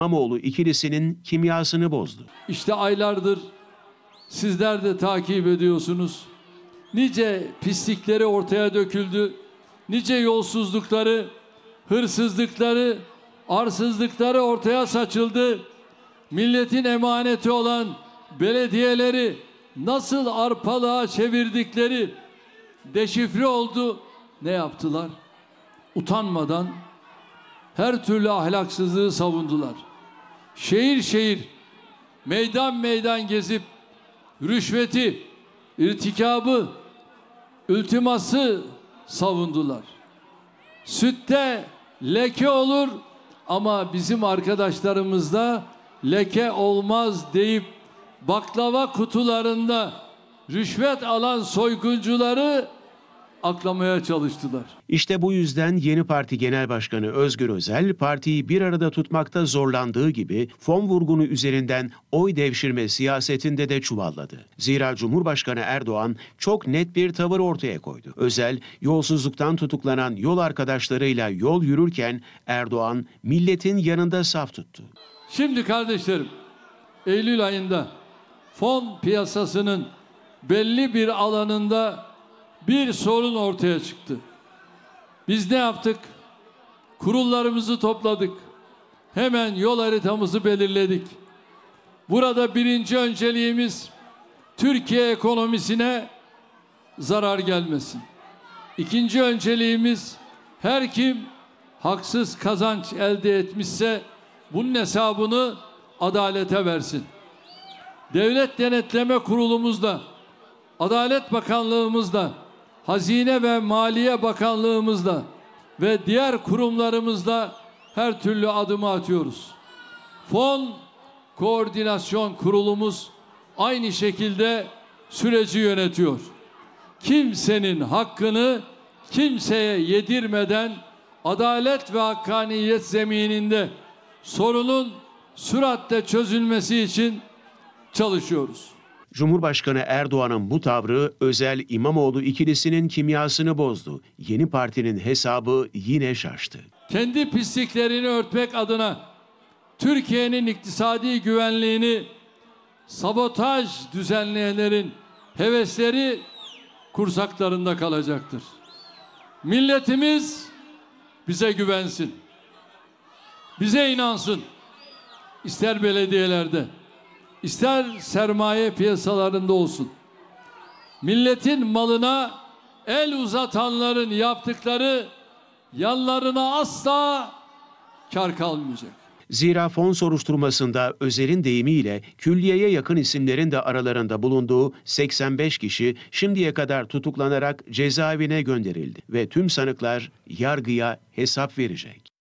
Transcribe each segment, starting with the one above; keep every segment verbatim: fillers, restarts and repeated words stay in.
İmamoğlu ikilisinin kimyasını bozdu. İşte aylardır sizler de takip ediyorsunuz. Nice pislikleri ortaya döküldü. Nice yolsuzlukları, hırsızlıkları, arsızlıkları ortaya saçıldı. Milletin emaneti olan belediyeleri nasıl arpalığa çevirdikleri deşifre oldu. Ne yaptılar? Utanmadan her türlü ahlaksızlığı savundular. Şehir şehir, meydan meydan gezip rüşveti, irtikabı, ultiması savundular. Sütte leke olur ama bizim arkadaşlarımızda leke olmaz deyip baklava kutularında rüşvet alan soyguncuları aklamaya çalıştılar. İşte bu yüzden yeni parti genel başkanı Özgür Özel, partiyi bir arada tutmakta zorlandığı gibi fon vurgunu üzerinden oy devşirme siyasetinde de çuvalladı. Zira Cumhurbaşkanı Erdoğan çok net bir tavır ortaya koydu. Özel, yolsuzluktan tutuklanan yol arkadaşlarıyla yol yürürken Erdoğan milletin yanında saf tuttu. Şimdi kardeşlerim, Eylül ayında fon piyasasının belli bir alanında bir sorun ortaya çıktı. Biz ne yaptık? Kurullarımızı topladık. Hemen yol haritamızı belirledik. Burada birinci önceliğimiz Türkiye ekonomisine zarar gelmesin. İkinci önceliğimiz her kim haksız kazanç elde etmişse bunun hesabını adalete versin. Devlet Denetleme Kurulumuzda, Adalet Bakanlığımızda, Hazine ve Maliye Bakanlığımızda ve diğer kurumlarımızda her türlü adımı atıyoruz. Fon Koordinasyon Kurulumuz aynı şekilde süreci yönetiyor. Kimsenin hakkını kimseye yedirmeden adalet ve hakkaniyet zemininde sorunun süratle çözülmesi için çalışıyoruz. Cumhurbaşkanı Erdoğan'ın bu tavrı Özel İmamoğlu ikilisinin kimyasını bozdu. Yeni partinin hesabı yine şaştı. Kendi pisliklerini örtmek adına Türkiye'nin iktisadi güvenliğini sabotaj düzenleyenlerin hevesleri kursaklarında kalacaktır. Milletimiz bize güvensin. Bize inansın. İster belediyelerde, İster sermaye piyasalarında olsun. Milletin malına el uzatanların yaptıkları yanlarına asla kar kalmayacak. Zira fon soruşturmasında Özel'in deyimiyle külliyeye yakın isimlerin de aralarında bulunduğu seksen beş kişi şimdiye kadar tutuklanarak cezaevine gönderildi ve tüm sanıklar yargıya hesap verecek.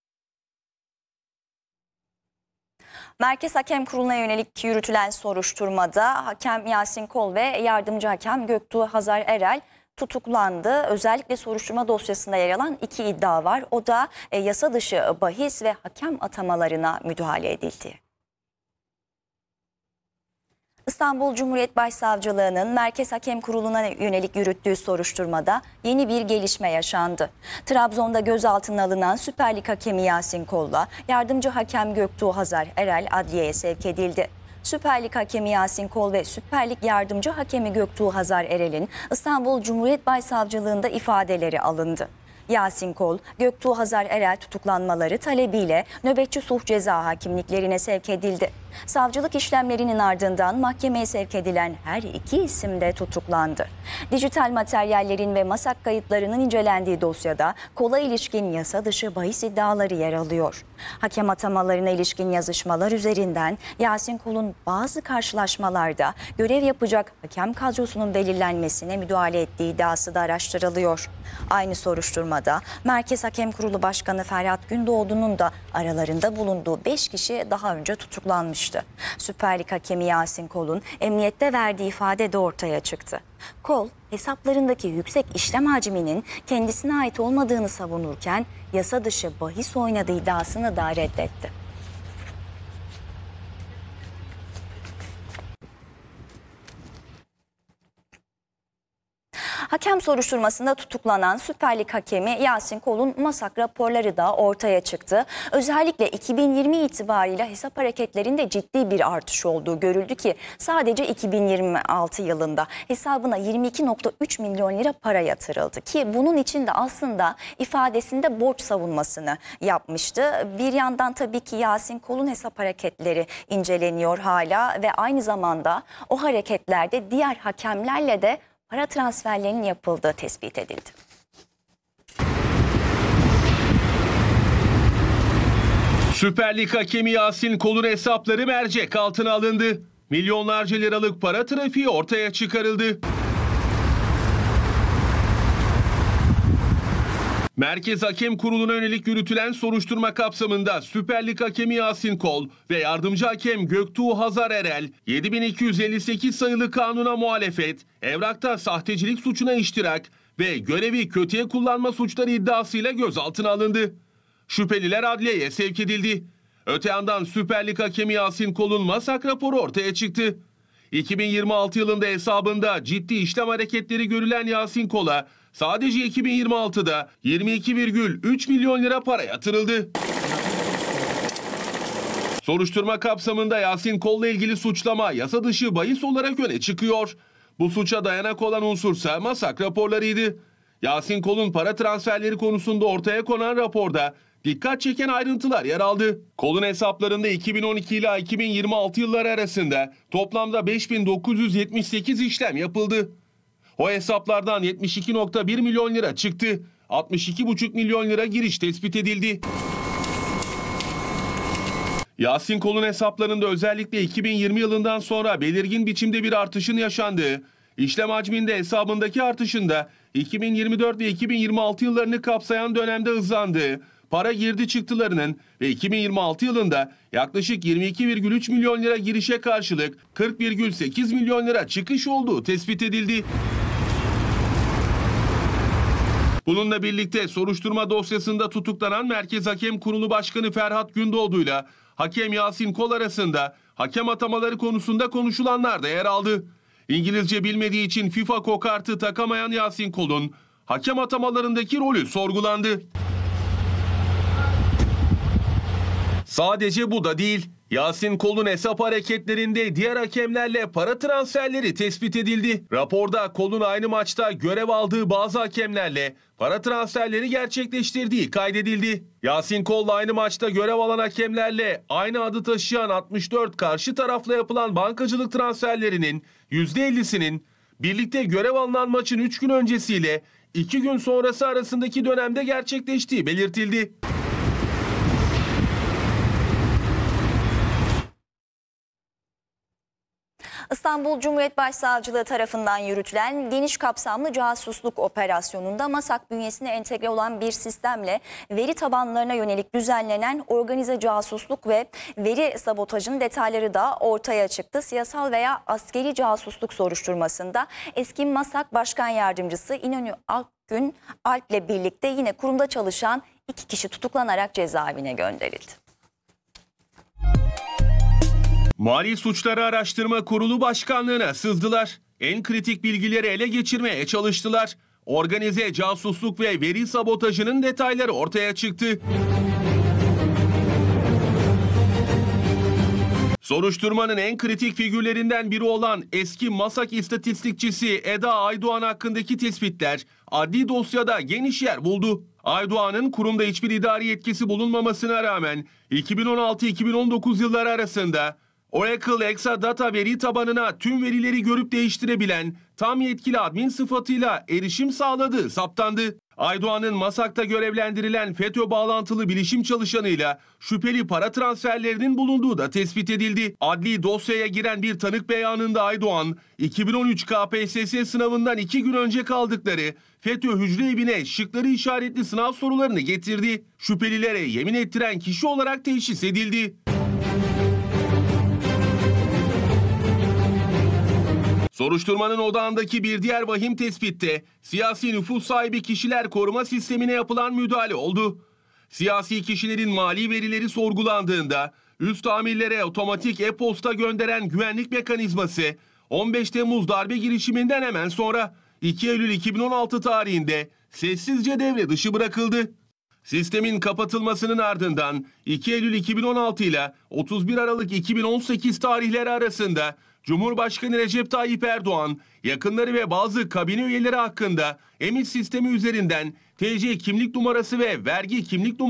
Merkez Hakem Kurulu'na yönelik yürütülen soruşturmada hakem Yasin Kol ve yardımcı hakem Göktuğ Hazar Erel tutuklandı. Özellikle soruşturma dosyasında yer alan iki iddia var. O da e, yasa dışı bahis ve hakem atamalarına müdahale edildi. İstanbul Cumhuriyet Başsavcılığı'nın Merkez Hakem Kurulu'na yönelik yürüttüğü soruşturmada yeni bir gelişme yaşandı. Trabzon'da gözaltına alınan Süper Lig hakemi Yasin Kol'la yardımcı hakem Göktuğ Hazar Erel adliyeye sevk edildi. Süper Lig hakemi Yasin Kol ve Süper Lig yardımcı hakemi Göktuğ Hazar Erel'in İstanbul Cumhuriyet Başsavcılığı'nda ifadeleri alındı. Yasin Kol, Göktuğ Hazar Erel tutuklanmaları talebiyle nöbetçi sulh ceza hakimliklerine sevk edildi. Savcılık işlemlerinin ardından mahkemeye sevk edilen her iki isim de tutuklandı. Dijital materyallerin ve masak kayıtlarının incelendiği dosyada Kol'a ilişkin yasa dışı bahis iddiaları yer alıyor. Hakem atamalarına ilişkin yazışmalar üzerinden Yasin Kol'un bazı karşılaşmalarda görev yapacak hakem kadrosunun belirlenmesine müdahale ettiği iddiası da araştırılıyor. Aynı soruşturmada Merkez Hakem Kurulu Başkanı Ferhat Gündoğdu'nun da aralarında bulunduğu beş kişi daha önce tutuklanmıştı. Süper Lig hakemi Yasin Kol'un emniyette verdiği ifade de ortaya çıktı. Kol, hesaplarındaki yüksek işlem hacminin kendisine ait olmadığını savunurken yasa dışı bahis oynadığı iddiasını da reddetti. Hakem soruşturmasında tutuklanan Süper Lig hakemi Yasin Kol'un masak raporları da ortaya çıktı. Özellikle iki bin yirmi itibarıyla hesap hareketlerinde ciddi bir artış olduğu görüldü ki sadece iki bin yirmi altı yılında hesabına yirmi iki nokta üç milyon lira para yatırıldı ki bunun için de aslında ifadesinde borç savunmasını yapmıştı. Bir yandan tabii ki Yasin Kol'un hesap hareketleri inceleniyor hala ve aynı zamanda o hareketlerde diğer hakemlerle de para transferlerinin yapıldığı tespit edildi. Süper Lig hakemi Yasin Kol'un hesapları mercek altına alındı. Milyonlarca liralık para trafiği ortaya çıkarıldı. Merkez Hakem Kurulu'na yönelik yürütülen soruşturma kapsamında Süper Lig hakemi Yasin Kol ve yardımcı hakem Göktuğ Hazar Erel, yedi bin iki yüz elli sekiz sayılı kanuna muhalefet, evrakta sahtecilik suçuna iştirak ve görevi kötüye kullanma suçları iddiasıyla gözaltına alındı. Şüpheliler adliyeye sevk edildi. Öte yandan Süper Lig hakemi Yasin Kol'un masak raporu ortaya çıktı. iki bin yirmi altı yılında hesabında ciddi işlem hareketleri görülen Yasin Kol'a sadece iki bin yirmi altıda yirmi iki virgül üç milyon lira para yatırıldı. Soruşturma kapsamında Yasin Kol'la ilgili suçlama yasa dışı bahis olarak öne çıkıyor. Bu suça dayanak olan unsursa masak raporlarıydı. Yasin Kol'un para transferleri konusunda ortaya konan raporda dikkat çeken ayrıntılar yer aldı. Kol'un hesaplarında iki bin on iki ila iki bin yirmi altı yılları arasında toplamda beş bin dokuz yüz yetmiş sekiz işlem yapıldı. O hesaplardan yetmiş iki nokta bir milyon lira çıktı. altmış iki virgül beş milyon lira giriş tespit edildi. Yasin Kol'un hesaplarında özellikle iki bin yirmi yılından sonra belirgin biçimde bir artışın yaşandığı, işlem hacminde hesabındaki artışında iki bin yirmi dört ve iki bin yirmi altı yıllarını kapsayan dönemde hızlandığı, para girdi çıktılarının ve iki bin yirmi altı yılında yaklaşık yirmi iki virgül üç milyon lira girişe karşılık kırk virgül sekiz milyon lira çıkış olduğu tespit edildi. Bununla birlikte soruşturma dosyasında tutuklanan Merkez Hakem Kurulu Başkanı Ferhat Gündoğdu'yla hakem Yasin Kol arasında hakem atamaları konusunda konuşulanlar da yer aldı. İngilizce bilmediği için FIFA kokartı takamayan Yasin Kol'un hakem atamalarındaki rolü sorgulandı. Sadece bu da değil. Yasin Kol'un hesap hareketlerinde diğer hakemlerle para transferleri tespit edildi. Raporda Kol'un aynı maçta görev aldığı bazı hakemlerle para transferleri gerçekleştirdiği kaydedildi. Yasin Kol'la aynı maçta görev alan hakemlerle aynı adı taşıyan altmış dört karşı tarafla yapılan bankacılık transferlerinin yüzde ellisinin birlikte görev alınan maçın üç gün öncesiyle iki gün sonrası arasındaki dönemde gerçekleştiği belirtildi. İstanbul Cumhuriyet Başsavcılığı tarafından yürütülen geniş kapsamlı casusluk operasyonunda MASAK bünyesine entegre olan bir sistemle veri tabanlarına yönelik düzenlenen organize casusluk ve veri sabotajının detayları da ortaya çıktı. Siyasal veya askeri casusluk soruşturmasında eski MASAK Başkan Yardımcısı İnönü Akgün Alp'le birlikte yine kurumda çalışan iki kişi tutuklanarak cezaevine gönderildi. Mali Suçları Araştırma Kurulu Başkanlığı'na sızdılar. En kritik bilgileri ele geçirmeye çalıştılar. Organize casusluk ve veri sabotajının detayları ortaya çıktı. Soruşturmanın en kritik figürlerinden biri olan eski MASAK istatistikçisi Eda Aydoğan hakkındaki tespitler adli dosyada geniş yer buldu. Aydoğan'ın kurumda hiçbir idari yetkisi bulunmamasına rağmen iki bin on altı iki bin on dokuz yılları arasında Oracle Exadata veri tabanına tüm verileri görüp değiştirebilen tam yetkili admin sıfatıyla erişim sağladığı saptandı. Aydoğan'ın MASAK'ta görevlendirilen FETÖ bağlantılı bilişim çalışanıyla şüpheli para transferlerinin bulunduğu da tespit edildi. Adli dosyaya giren bir tanık beyanında Aydoğan, iki bin on üç K P S S sınavından iki gün önce kaldıkları FETÖ hücre evine şıkları işaretli sınav sorularını getirdi. Şüphelilere yemin ettiren kişi olarak teşhis edildi. Soruşturmanın odağındaki bir diğer vahim tespitte siyasi nüfus sahibi kişiler koruma sistemine yapılan müdahale oldu. Siyasi kişilerin mali verileri sorgulandığında üst amirlere otomatik e-posta gönderen güvenlik mekanizması on beş Temmuz darbe girişiminden hemen sonra iki Eylül iki bin on altı tarihinde sessizce devre dışı bırakıldı. Sistemin kapatılmasının ardından iki Eylül iki bin on altı ile otuz bir Aralık iki bin on sekiz tarihleri arasında Cumhurbaşkanı Recep Tayyip Erdoğan, yakınları ve bazı kabine üyeleri hakkında E M İ S sistemi üzerinden T C kimlik numarası ve vergi kimlik numarası